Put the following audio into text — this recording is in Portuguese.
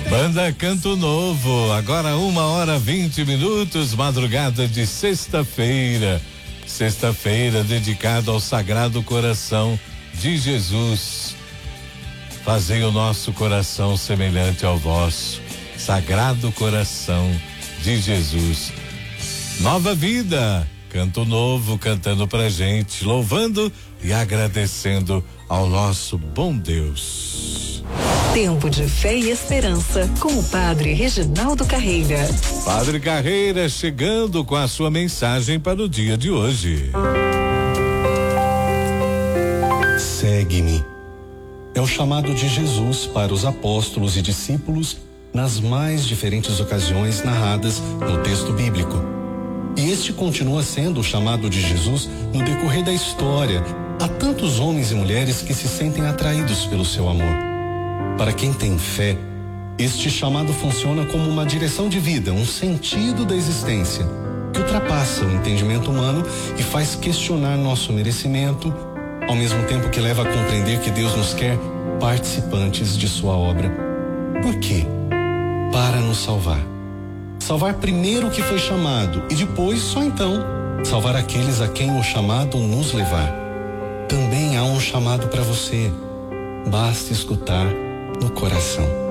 Banda Canto Novo, agora 1h20, madrugada de sexta-feira. Sexta-feira dedicada ao Sagrado Coração de Jesus. Fazei o nosso coração semelhante ao vosso. Sagrado Coração de Jesus. Nova vida, Canto Novo cantando pra gente, louvando e agradecendo ao nosso bom Deus. Tempo de fé e esperança com o Padre Reginaldo Carreira. Padre Carreira chegando com a sua mensagem para o dia de hoje. Segue-me. É o chamado de Jesus para os apóstolos e discípulos nas mais diferentes ocasiões narradas no texto bíblico. E este continua sendo o chamado de Jesus no decorrer da história a tantos homens e mulheres que se sentem atraídos pelo seu amor. Para quem tem fé, este chamado funciona como uma direção de vida, um sentido da existência, que ultrapassa o entendimento humano e faz questionar nosso merecimento, ao mesmo tempo que leva a compreender que Deus nos quer participantes de sua obra. Por quê? Para nos salvar. Salvar primeiro o que foi chamado e depois, só então, salvar aqueles a quem o chamado nos levar. Também há um chamado para você. Basta escutar no coração.